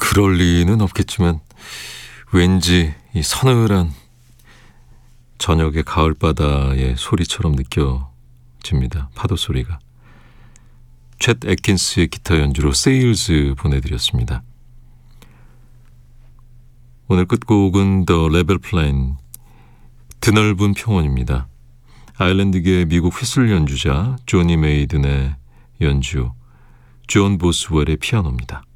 그럴 리는 없겠지만 왠지 이 서늘한 저녁의 가을바다의 소리처럼 느껴집니다. 파도 소리가. 챗 애킨스의 기타 연주로 세일즈 보내드렸습니다. 오늘 끝곡은 The Level Plan, 드넓은 평원입니다. 아일랜드계 미국 휘슬 연주자 조니 메이든의 연주, 존 보스웰의 피아노입니다.